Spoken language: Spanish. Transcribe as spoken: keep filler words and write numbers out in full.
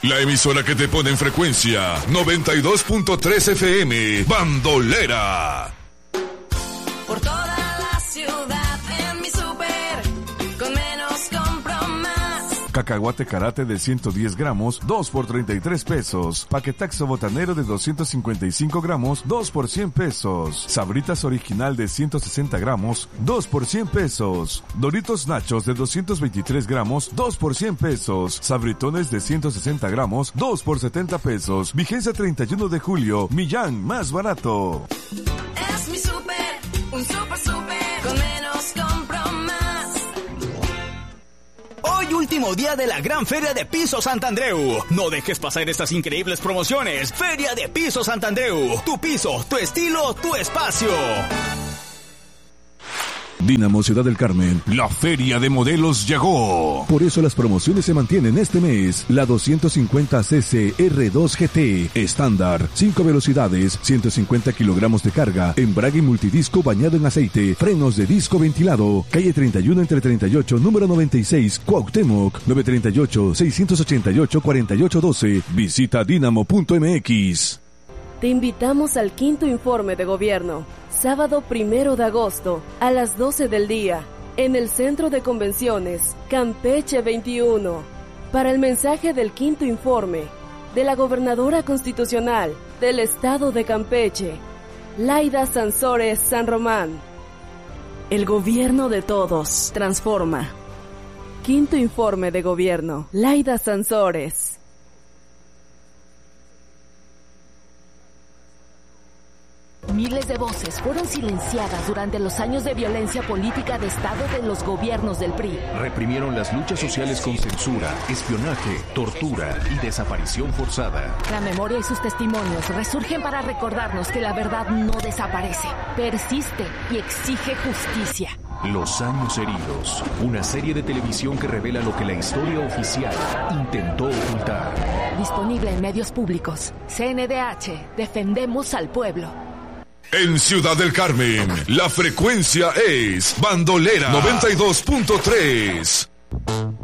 La emisora que te pone en frecuencia noventa y dos punto tres F M, Bandolera. Por toda la ciudad en mi súper, con menos compro más. Cacahuate Karate de ciento diez gramos, dos por treinta y tres pesos. Paquetaxo botanero de doscientos cincuenta y cinco gramos, dos por cien pesos. Sabritas original de ciento sesenta gramos, dos por cien pesos. Doritos Nachos de doscientos veintitrés gramos, dos por cien pesos. Sabritones de ciento sesenta gramos, dos por setenta pesos. Vigencia treinta y uno de julio. Millán, más barato. Es mi súper, un súper súper, con menos compro más. Hoy último día de la gran Feria de Pisos Santandreu. No dejes pasar estas increíbles promociones. Feria de Pisos Santandreu. Tu piso, tu estilo, tu espacio. Dínamo Ciudad del Carmen, la feria de modelos llegó. Por eso las promociones se mantienen este mes. La doscientos cincuenta C C R dos G T, estándar, cinco velocidades, ciento cincuenta kilogramos de carga, embrague multidisco bañado en aceite, frenos de disco ventilado. Calle treinta y uno entre treinta y ocho, número noventa y seis, Cuauhtémoc, nueve tres ocho, seis ocho ocho, cuatro ocho uno dos. Visita dinamo punto m x. Te invitamos al quinto informe de gobierno. Sábado primero de agosto, a las doce del día, en el Centro de Convenciones, Campeche veintiuno, para el mensaje del quinto informe de la Gobernadora Constitucional del Estado de Campeche, Laida Sansores San Román. El gobierno de todos transforma. Quinto informe de gobierno, Laida Sansores. Miles de voces fueron silenciadas durante los años de violencia política de Estado de los gobiernos del P R I. Reprimieron las luchas sociales con censura, espionaje, tortura y desaparición forzada. La memoria y sus testimonios resurgen para recordarnos que la verdad no desaparece, persiste y exige justicia. Los años heridos, una serie de televisión que revela lo que la historia oficial intentó ocultar. Disponible en medios públicos. C N D H, defendemos al pueblo. En Ciudad del Carmen, la frecuencia es Bandolera noventa y dos punto tres.